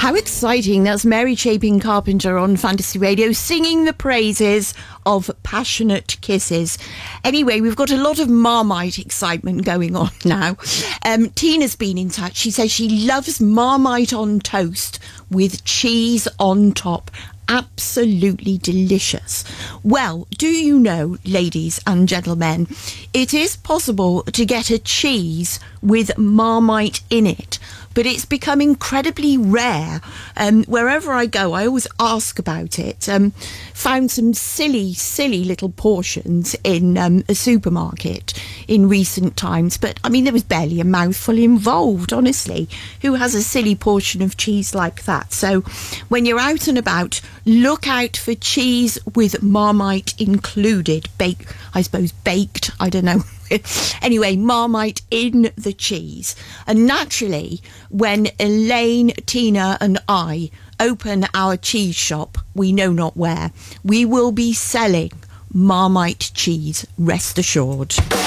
How exciting. That's Mary Chapin Carpenter on Fantasy Radio singing the praises of Passionate Kisses. Anyway, we've got a lot of Marmite excitement going on now. Tina's been in touch. She says she loves Marmite on toast with cheese on top. Absolutely delicious. Well, do you know, ladies and gentlemen, it is possible to get a cheese with Marmite in it, but it's become incredibly rare. Wherever I go, I always ask about it. Found some silly little portions in a supermarket in recent times, but I mean, there was barely a mouthful involved, honestly. Who has a silly portion of cheese like that? So when you're out and about, look out for cheese with Marmite included. Baked, I don't know. Anyway, Marmite in the cheese. And naturally, when Elaine, Tina and I open our cheese shop, we know not where, we will be selling Marmite cheese, rest assured.